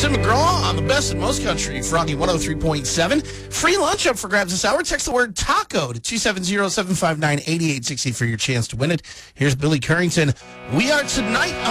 Tim McGraw on the best in most country, Froggy 103.7. Free lunch up for grabs this hour. Text the word taco to 270-759-8860 for your chance to win it. Here's Billy Currington. We are tonight